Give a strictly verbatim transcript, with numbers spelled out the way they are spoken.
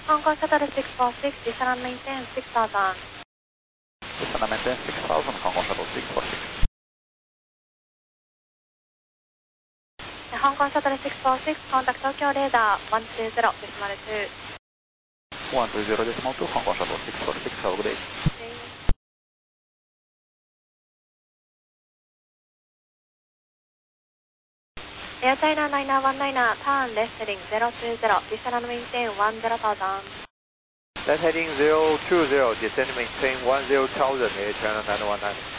Hong Kong Shuttle six four six, descend and maintain six thousand. Descend and maintain six thousand, Hong Kong Shuttle six four six. Hong Kong Shuttle six four six, contact Tokyo radar one two zero decimal two. one two zero decimal two, Hong Kong Shuttle six four six, have a good day. Air China niner one niner, turn left heading zero two zero, descend and maintain one zero thousand. Left heading zero two zero, descend and maintain one zero thousand, Air China niner one niner.